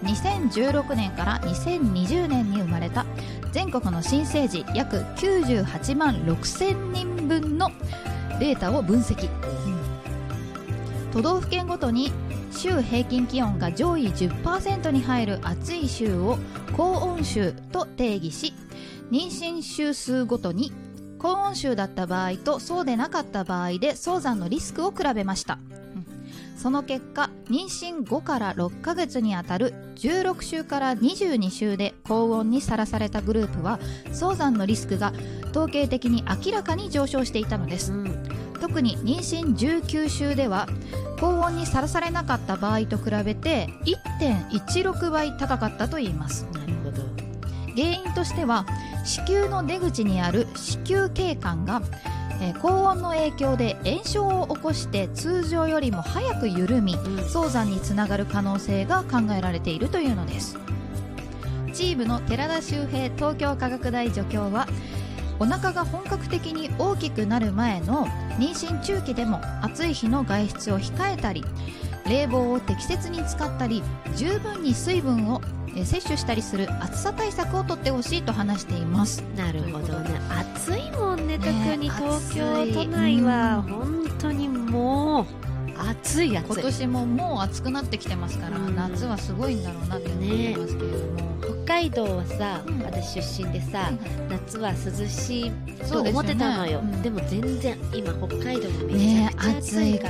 2016年から2020年に生まれた全国の新生児約98万6000人分のデータを分析、都道府県ごとに週平均気温が上位 10% に入る暑い週を高温週と定義し、妊娠週数ごとに高温週だった場合とそうでなかった場合で早産のリスクを比べました。その結果、妊娠5から6ヶ月にあたる16週から22週で高温にさらされたグループは早産のリスクが統計的に明らかに上昇していたのです。特に妊娠19週では高温にさらされなかった場合と比べて 1.16 倍高かったといいます。 なるほど。 原因としては子宮の出口にある子宮頸管が高温の影響で炎症を起こして通常よりも早く緩み、早産につながる可能性が考えられているというのです。チームの寺田修平東京科学大助教は、お腹が本格的に大きくなる前の妊娠中期でも暑い日の外出を控えたり、冷房を適切に使ったり、十分に水分を摂取したりする暑さ対策をとってほしいと話しています。 なるほどね。暑いもんね、特に東京都内は本当にもう暑い。 今年ももう暑くなってきてますから、夏はすごいんだろうなって思いますけれども、 北海道はさ、私出身でさ、夏は涼しいと思ってたのよ。でも全然今北海道もめちゃくちゃ暑いから、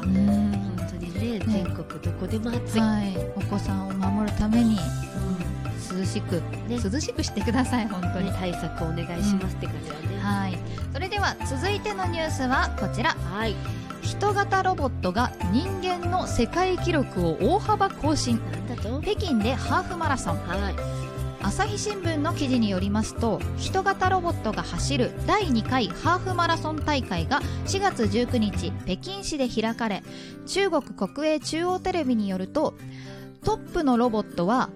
本当にね、全国どこでも暑い、 お子さんを守るために、涼しくしてください。本当に対策お願いしますって感じだね。 それでは続いてのニュースはこちら。人型ロボットが人間の世界記録を大幅更新。北京でハーフマラソン。朝日新聞の記事によりますと、人型ロボットが走る第2回ハーフマラソン大会が4月19日北京市で開かれ、中国国営中央テレビによると、トップのロボットは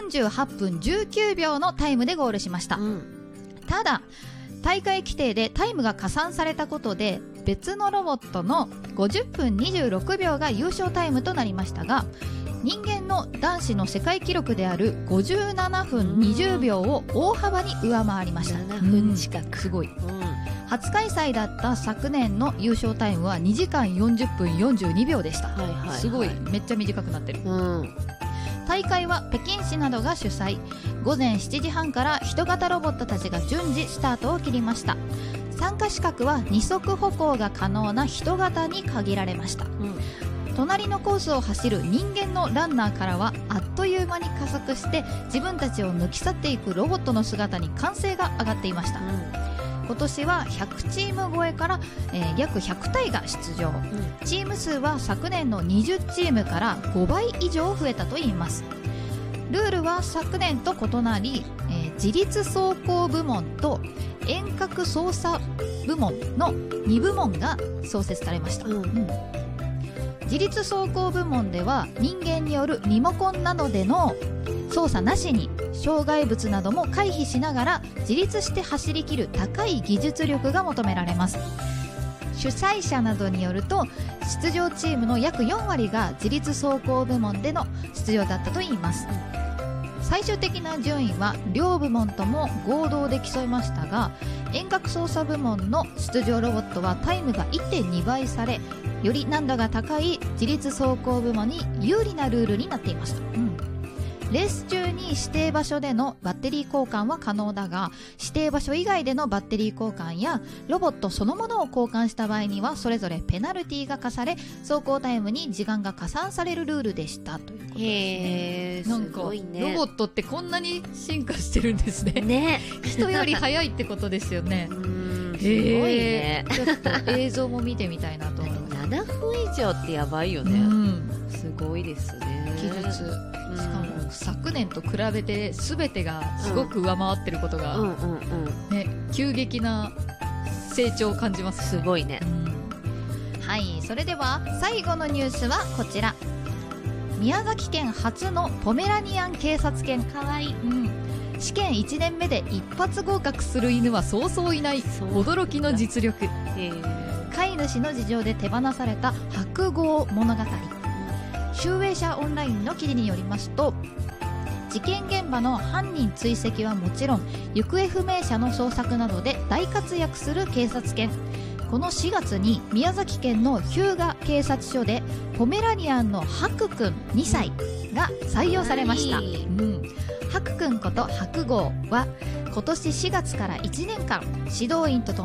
48分19秒のタイムでゴールしました。ただ大会規定でタイムが加算されたことで、別のロボットの50分26秒が優勝タイムとなりましたが、人間の男子の世界記録である57分20秒を大幅に上回りました。 7分近く、 すごい。初開催だった昨年の優勝タイムは2時間40分42秒でした。すごい、めっちゃ短くなってる。大会は北京市などが主催。午前7時半から人型ロボットたちが順次スタートを切りました。参加資格は二足歩行が可能な人型に限られました。隣のコースを走る人間のランナーからは、あっという間に加速して自分たちを抜き去っていくロボットの姿に歓声が上がっていました。今年は100チーム超えから、約100体が出場、チーム数は昨年の20チームから5倍以上増えたといいます。ルールは昨年と異なり、自律走行部門と遠隔操作部門の2部門が創設されました。自律走行部門では人間によるリモコンなどでの操作なしに障害物なども回避しながら自立して走り切る高い技術力が求められます。主催者などによると、出場チームの約4割が自律走行部門での出場だったといいます。最終的な順位は両部門とも合同で競いましたが、遠隔操作部門の出場ロボットはタイムが 1.2 倍され、より難度が高い自律走行部門に有利なルールになっていました。レース中に指定場所でのバッテリー交換は可能だが、指定場所以外でのバッテリー交換やロボットそのものを交換した場合にはそれぞれペナルティが課され、走行タイムに時間が加算されるルールでしたということですね。 すごいね。 ロボットってこんなに進化してるんですね。人より早いってことですよね。 すごいね。 ちょっと映像も見てみたいなと思います。 7分以上ってやばいよね。すごいですね。 技術。しかも昨年と比べて全てがすごく上回ってることが、急激な成長を感じます。 すごいね。 はい、それでは最後のニュースはこちら。宮崎県初のポメラニアン警察犬。かわいい。試験1年目で一発合格する犬はそうそういない。驚きの実力。飼い主の事情で手放された白豪物語。集英社オンラインの記事によりますと、 事件現場の犯人追跡はもちろん、行方不明者の捜索などで大活躍する警察犬。この4月に宮崎県の日向警察署でポメラニアンのハクくん2歳が採用されました。ハクくんことハク号は今年4月から1年間指導員とと